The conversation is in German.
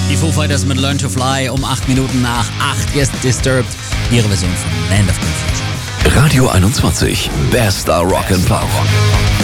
Die Foo Fighters mit Learn to Fly um 8 Minuten nach 8. Jetzt Disturbed, ihre Version von Land of Confusion. Radio 21, bester Rock'n'Pop.